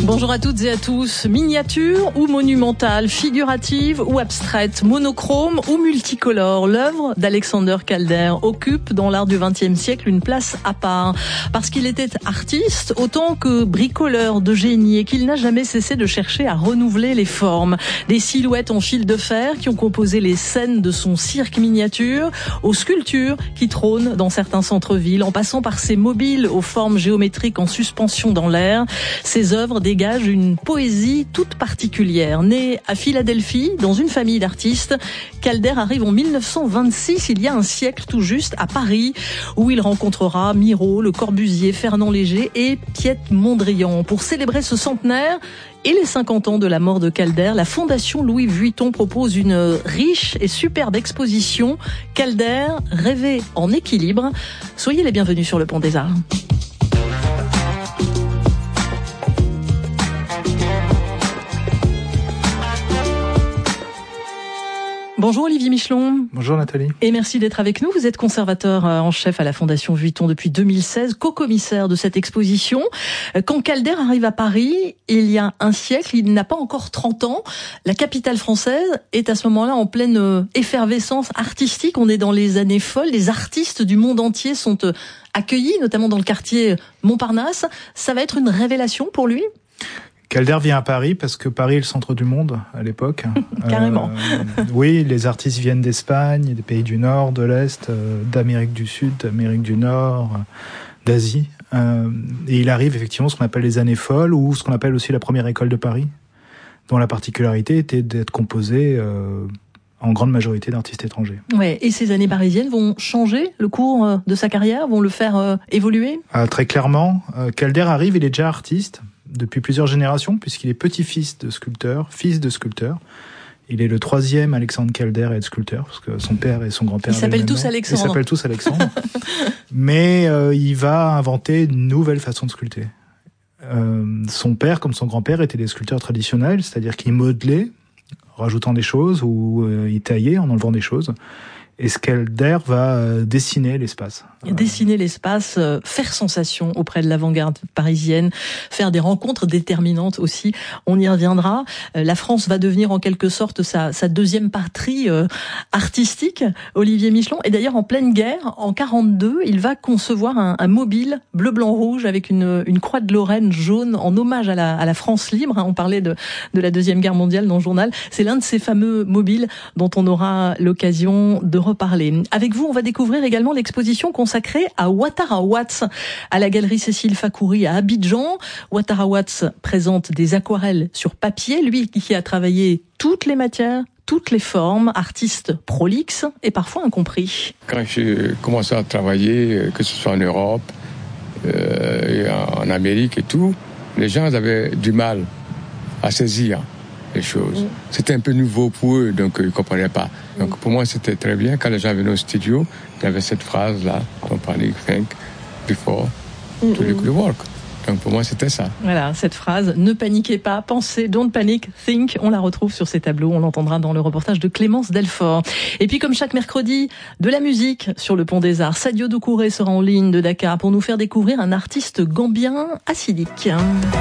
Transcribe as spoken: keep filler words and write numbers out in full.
Bonjour à toutes et à tous. Miniature ou monumentale, figurative ou abstraite, monochrome ou multicolore, l'œuvre d'Alexander Calder occupe dans l'art du vingtième siècle une place à part. Parce qu'il était artiste autant que bricoleur de génie et qu'il n'a jamais cessé de chercher à renouveler les formes. Des silhouettes en fil de fer qui ont composé les scènes de son cirque miniature, aux sculptures qui trônent dans certains centres-villes, en passant par ces mobiles aux formes géométriques en suspension dans l'air. Ses œuvres dégage une poésie toute particulière. Né à Philadelphie, dans une famille d'artistes, Calder arrive en mille neuf cent vingt-six, il y a un siècle tout juste, à Paris, où il rencontrera Miro, Le Corbusier, Fernand Léger et Piet Mondrian. Pour célébrer ce centenaire et les cinquante ans de la mort de Calder, la Fondation Louis Vuitton propose une riche et superbe exposition. Calder, rêvé en équilibre. Soyez les bienvenus sur le Pont des Arts. Bonjour Olivier Michelon. Bonjour Nathalie. Et merci d'être avec nous. Vous êtes conservateur en chef à la Fondation Vuitton depuis deux mille seize, co-commissaire de cette exposition. Quand Calder arrive à Paris, il y a un siècle, il n'a pas encore trente ans. La capitale française est à ce moment-là en pleine effervescence artistique. On est dans les années folles. Les artistes du monde entier sont accueillis, notamment dans le quartier Montparnasse. Ça va être une révélation pour lui ? Calder vient à Paris parce que Paris est le centre du monde à l'époque. Carrément. Euh, oui, les artistes viennent d'Espagne, des pays du Nord, de l'Est, euh, d'Amérique du Sud, d'Amérique du Nord, euh, d'Asie. Euh, et il arrive effectivement ce qu'on appelle les années folles ou ce qu'on appelle aussi la première école de Paris, dont la particularité était d'être composée euh, en grande majorité d'artistes étrangers. Ouais. Et ces années parisiennes vont changer le cours de sa carrière, vont le faire euh, évoluer ? Ah, très clairement, euh, Calder arrive, il est déjà artiste depuis plusieurs générations, puisqu'il est petit-fils de sculpteur, fils de sculpteur. Il est le troisième Alexandre Calder à être sculpteur, parce que son père et son grand-père... Ils s'appellent tous Alexandre. Ils s'appellent tous Alexandre. Mais euh, il va inventer une nouvelle façon de sculpter. Euh, son père, comme son grand-père, étaient des sculpteurs traditionnels, c'est-à-dire qu'ils modelaient, en rajoutant des choses, ou euh, ils taillaient en enlevant des choses. Et Calder va euh, dessiner l'espace. Dessiner l'espace, euh, faire sensation auprès de l'avant-garde parisienne, faire des rencontres déterminantes aussi, on y reviendra. Euh, la France va devenir en quelque sorte sa, sa deuxième patrie euh, artistique, Olivier Michelon. Et d'ailleurs, en pleine guerre, en quarante-deux, il va concevoir un, un mobile bleu-blanc-rouge avec une, une croix de Lorraine jaune en hommage à la, à la France libre. On parlait de, de la Deuxième Guerre mondiale dans le journal. C'est l'un de ces fameux mobiles dont on aura l'occasion de reparler. Avec vous, on va découvrir également l'exposition consacrée à Ouattara Watts à la galerie Cécile Fakhouri à Abidjan. Ouattara Watts présente des aquarelles sur papier, lui qui a travaillé toutes les matières, toutes les formes, artiste prolixe et parfois incompris. Quand j'ai commencé à travailler, que ce soit en Europe, euh, et en Amérique et tout, les gens avaient du mal à saisir les choses. C'était un peu nouveau pour eux, donc ils ne comprenaient pas. Donc pour moi, c'était très bien. Quand les gens venaient au studio, il y avait cette phrase-là, don't panic, think before to do the work. Donc pour moi, c'était ça. Voilà, cette phrase, ne paniquez pas, pensez, don't panic, think, on la retrouve sur ces tableaux, on l'entendra dans le reportage de Clémence Delfort. Et puis comme chaque mercredi, de la musique sur le Pont des Arts. Sadio Doucouré sera en ligne de Dakar pour nous faire découvrir un artiste gambien acidique.